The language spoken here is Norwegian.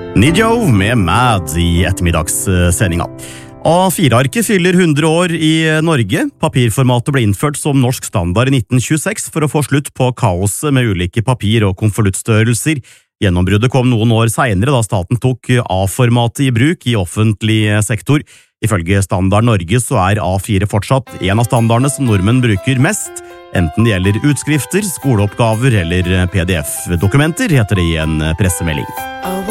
Nijo med Mad i ettermiddagssendinga. A4-arket fyller 100 år i Norge. Papirformatet ble innført som norsk standard i 1926 for å få slutt på kaoset med ulike papir- og konvoluttstørrelser. Gjennombruddet kom noen år senere da staten tok A-formatet i bruk i offentlig sektor. Ifølge Standard Norge så er A4 fortsatt en av standardene som nordmenn bruker mest, enten det gjelder utskrifter, skoleoppgaver eller PDF-dokumenter, heter det i en pressemelding.